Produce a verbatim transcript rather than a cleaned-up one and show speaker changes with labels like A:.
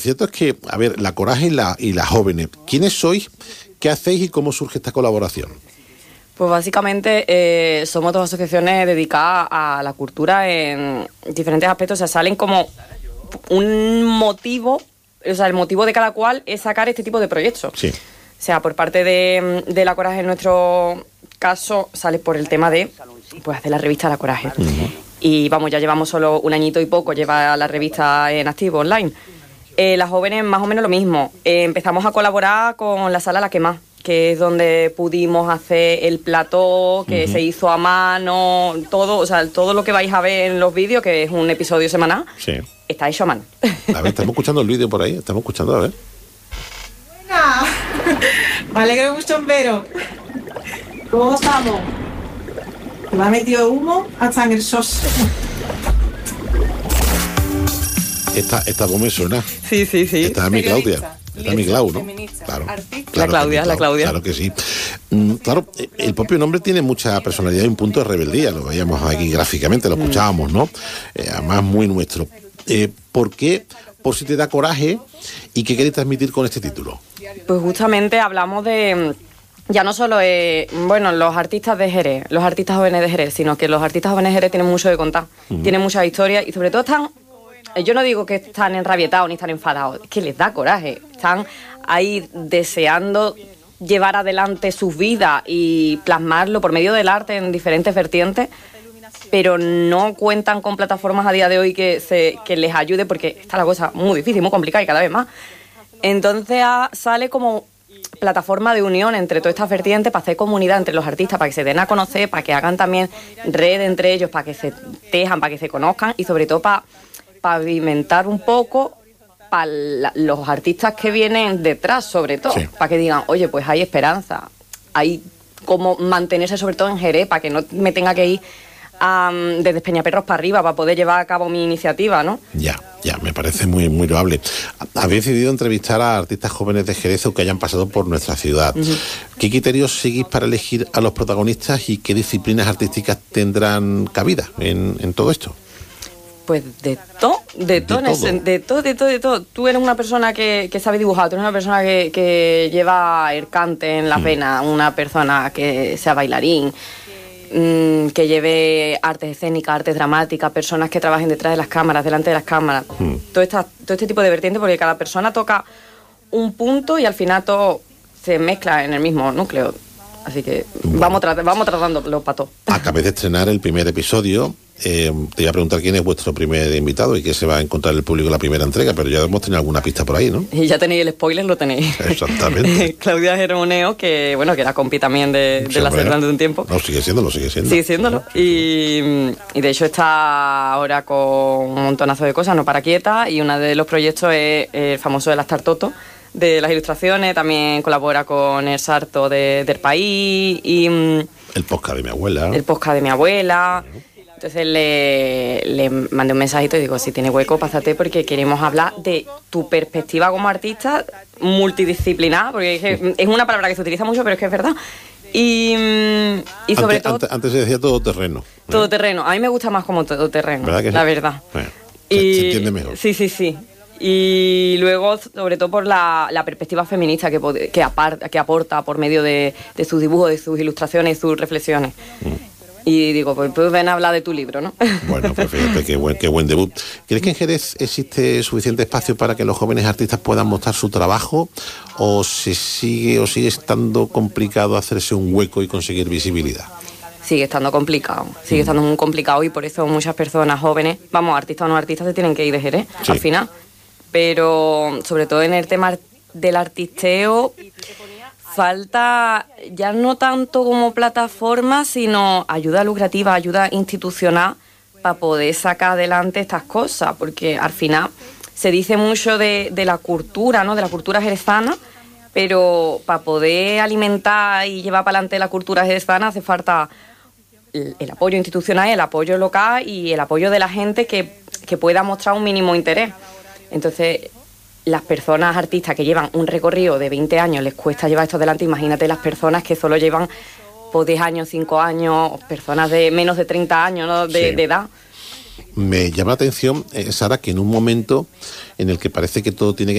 A: Cierto es que, a ver, la Coraje y la, y la Jóvenes, ¿quiénes sois? ¿Qué hacéis y cómo surge esta colaboración?
B: Pues básicamente eh, somos dos asociaciones dedicadas a la cultura en diferentes aspectos. O sea, salen como un motivo, o sea, el motivo de cada cual es sacar este tipo de proyectos.
A: Sí.
B: O sea, por parte de, de La Coraje, en nuestro caso, sale por el tema de pues, hacer la revista La Coraje. Uh-huh. Y vamos, ya llevamos solo un añito y poco, lleva la revista en activo, online. Eh, las Jóvenes, más o menos lo mismo. Eh, empezamos a colaborar con la Sala La Quema, que es donde pudimos hacer el plató, que uh-huh. se hizo a mano, todo, o sea, todo lo que vais a ver en los vídeos, que es un episodio semanal,
A: sí.
B: está hecho a mano.
A: A ver, estamos escuchando el vídeo por ahí, estamos escuchando, a ver.
C: Buena. Me alegro mucho, Vero. ¿Cómo estamos? Me ha metido humo hasta en el sos.
A: Esta, esta voz me suena.
B: Sí, sí, sí.
A: Esta es mi Claudia. Esta es mi Clau, ¿no? Claro,
B: artista.
A: Claro,
B: la Claudia, la Claudia.
A: Claro que sí. Mm, claro, el propio nombre tiene mucha personalidad y un punto de rebeldía. Lo veíamos aquí gráficamente, lo escuchábamos, ¿no? Eh, además, muy nuestro. Eh, ¿Por qué? Por si te da coraje. ¿Y qué queréis transmitir con este título?
B: Pues justamente hablamos de... Ya no solo, eh, bueno, los artistas de Jerez, los artistas jóvenes de Jerez, sino que los artistas jóvenes de Jerez tienen mucho de contar, uh-huh. tienen muchas historias y sobre todo están, yo no digo que están enrabietados ni están enfadados, es que les da coraje, están ahí deseando llevar adelante sus vidas y plasmarlo por medio del arte en diferentes vertientes, pero no cuentan con plataformas a día de hoy que, se, que les ayude porque está la cosa muy difícil, muy complicada y cada vez más. Entonces a, sale como... plataforma de unión entre todas estas vertientes para hacer comunidad entre los artistas, para que se den a conocer, para que hagan también red entre ellos, para que se tejan, para que se conozcan y sobre todo para pavimentar un poco para la, los artistas que vienen detrás, sobre todo, sí. para que digan, oye, pues hay esperanza, hay como mantenerse sobre todo en Jerez, para que no me tenga que ir um, desde Peñaperros para arriba para poder llevar a cabo mi iniciativa, ¿no?
A: Ya. Ya, me parece muy muy loable. Habéis decidido entrevistar a artistas jóvenes de Jerez o que hayan pasado por nuestra ciudad. Uh-huh. ¿Qué criterios seguís para elegir a los protagonistas y qué disciplinas artísticas tendrán cabida en, en todo esto?
B: Pues de todo, de todo, de todo, de todo, de todo, de todo. Tú eres una persona que, que sabe dibujar, tú eres una persona que, que lleva el cante en la uh-huh. vena, una persona que sea bailarín, que lleve artes escénicas, artes dramáticas, personas que trabajen detrás de las cámaras, delante de las cámaras, hmm. todo, esta, todo este tipo de vertientes, porque cada persona toca un punto y al final todo se mezcla en el mismo núcleo. Así que bueno. vamos, tra- vamos tratando los patos.
A: Acabéis de estrenar el primer episodio. Eh, te iba a preguntar quién es vuestro primer invitado y qué se va a encontrar el público en la primera entrega, pero ya hemos tenido alguna pista por ahí, ¿no?
B: Y ya tenéis el spoiler, lo tenéis.
A: Exactamente.
B: Claudia Germoneo, que bueno, que era compi también de, de sí, la SER durante un tiempo.
A: No, sigue siendo, lo sigue siendo.
B: Sigue siéndolo. Y, y de hecho está ahora con un montonazo de cosas, no para quieta, y uno de los proyectos es el famoso de las Tartoto, de las ilustraciones, también colabora con el Sarto de, del país y...
A: El podcast de mi abuela.
B: El podcast de mi abuela... Entonces le, le mandé un mensajito y digo, si tiene hueco, pásate porque queremos hablar de tu perspectiva como artista multidisciplinar, porque es, que es una palabra que se utiliza mucho, pero es que es verdad. Y, y sobre
A: antes,
B: todo...
A: Antes, antes se decía todoterreno.
B: Todoterreno. A mí me gusta más como todoterreno, ¿verdad que sí? La verdad.
A: Bueno,
B: y,
A: se, se entiende mejor.
B: Sí, sí, sí. Y luego, sobre todo por la, la perspectiva feminista que, que, apart, que aporta por medio de, de sus dibujos, de sus ilustraciones y sus reflexiones. Mm. Y digo, pues, pues ven a hablar de tu libro, ¿no?
A: Bueno, pues fíjate, qué buen, qué buen debut. ¿Crees que en Jerez existe suficiente espacio para que los jóvenes artistas puedan mostrar su trabajo? ¿O se sigue o sigue estando complicado hacerse un hueco y conseguir visibilidad?
B: Sigue estando complicado, sigue mm. estando muy complicado y por eso muchas personas jóvenes, vamos, artistas o no artistas, se tienen que ir de Jerez, sí. al final. Pero sobre todo en el tema del artisteo... Falta ya no tanto como plataforma, sino ayuda lucrativa, ayuda institucional para poder sacar adelante estas cosas, porque al final se dice mucho de, de la cultura, ¿no? De la cultura jerezana, pero para poder alimentar y llevar para adelante la cultura jerezana hace falta el, el apoyo institucional, el apoyo local y el apoyo de la gente que, que pueda mostrar un mínimo interés. Entonces... Las personas artistas que llevan un recorrido de veinte años les cuesta llevar esto adelante, imagínate las personas que solo llevan pues, diez años, cinco años, personas de menos de treinta años, ¿no? de,
A: sí.
B: de edad.
A: Me llama la atención, eh, Sara, que en un momento en el que parece que todo tiene que